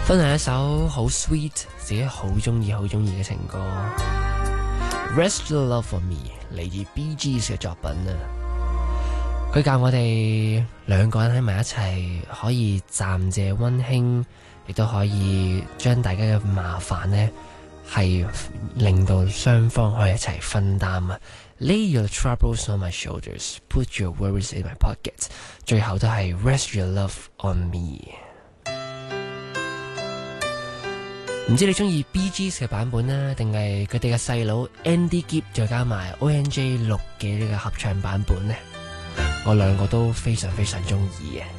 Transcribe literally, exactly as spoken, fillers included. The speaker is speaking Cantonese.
分享一首好 sweet 自己好中意好中意嘅情歌 Rest Your Love For Me 嚟自 Bee Gees 嘅作品啊。佢教我哋兩個人喺埋一齊可以暫借溫馨，亦都可以將大家嘅麻煩呢係令到雙方可以一齊分擔啊。Lay your troubles on my shoulders, put your worries in my pocket。最後都係 Rest your love on me。唔知你中意 Bee Gees 嘅版本呢，定係佢哋嘅細佬 Andy Gibb 再加埋 O N J 錄嘅呢個合唱版本呢？我兩個都非常非常中意嘅。